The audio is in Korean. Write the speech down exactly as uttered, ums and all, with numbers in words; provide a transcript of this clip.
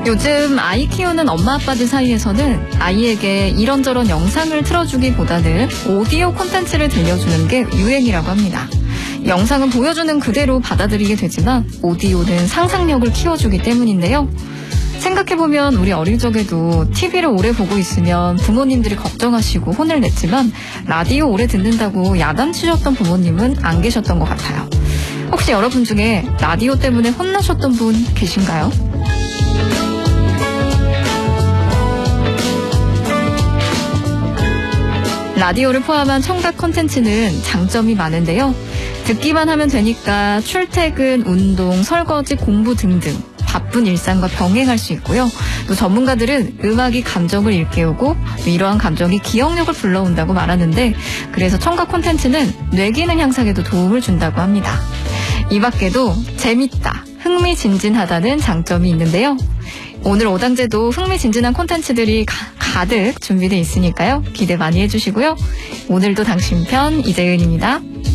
요즘 아이 키우는 엄마 아빠들 사이에서는 아이에게 이런저런 영상을 틀어주기보다는 오디오 콘텐츠를 들려주는 게 유행이라고 합니다. 영상은 보여주는 그대로 받아들이게 되지만 오디오는 상상력을 키워주기 때문인데요. 생각해보면 우리 어릴 적에도 티비를 오래 보고 있으면 부모님들이 걱정하시고 혼을 냈지만 라디오 오래 듣는다고 야단치셨던 부모님은 안 계셨던 것 같아요. 혹시 여러분 중에 라디오 때문에 혼나셨던 분 계신가요? 라디오를 포함한 청각 콘텐츠는 장점이 많은데요. 듣기만 하면 되니까 출퇴근, 운동, 설거지, 공부 등등 바쁜 일상과 병행할 수 있고요. 또 전문가들은 음악이 감정을 일깨우고 이러한 감정이 기억력을 불러온다고 말하는데, 그래서 청각 콘텐츠는 뇌기능 향상에도 도움을 준다고 합니다. 이 밖에도 재밌다, 흥미진진하다는 장점이 있는데요. 오늘 오당제도 흥미진진한 콘텐츠들이 가, 가득 준비되어 있으니까요. 기대 많이 해주시고요. 오늘도 당신 편 이재은입니다.